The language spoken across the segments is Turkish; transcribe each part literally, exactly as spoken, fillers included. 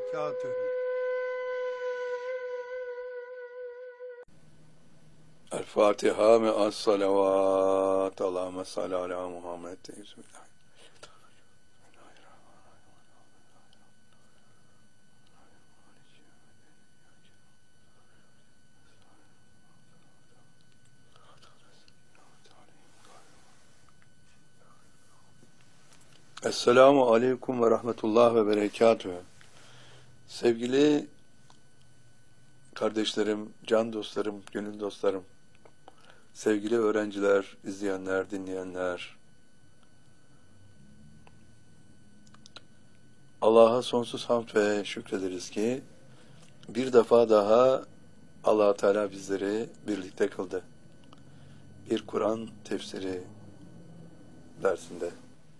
berekatühü. El Fatiha me'as salavat. Allahümme salli ala Muhammed. Bismillah. Esselamu aleyküm ve rahmetullah ve berekatühü. Sevgili kardeşlerim, can dostlarım, gönül dostlarım, sevgili öğrenciler, izleyenler, dinleyenler, Allah'a sonsuz hamd ve şükrederiz ki bir defa daha Allah Teala bizleri birlikte kıldı. Bir Kur'an tefsiri dersinde.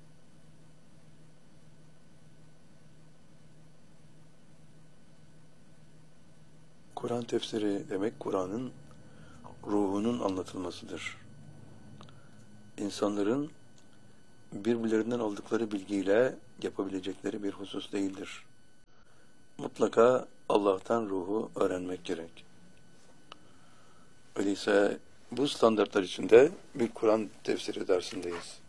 Kur'an tefsiri demek Kur'an'ın ruhunun anlatılmasıdır. İnsanların birbirlerinden aldıkları bilgiyle yapabilecekleri bir husus değildir. Mutlaka Allah'tan ruhu öğrenmek gerek. Öyleyse bu standartlar içinde bir Kur'an tefsiri dersindeyiz.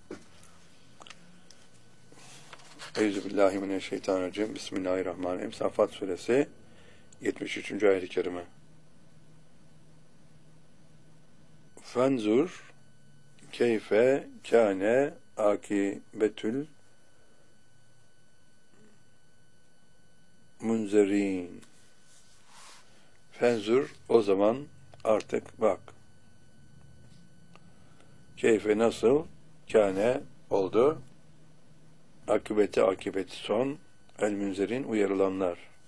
Euzubillahimineşşeytanirracim. Bismillahirrahmanirrahim. Saffat suresi yetmiş üçüncü ayet-i kerime. Fenzur keyfe kâne akibetül munzerin. Fenzur, o zaman artık bak. Keyfe nasıl? Kâne oldu. Akıbeti akıbeti son. El münzerin, uyarılanlar.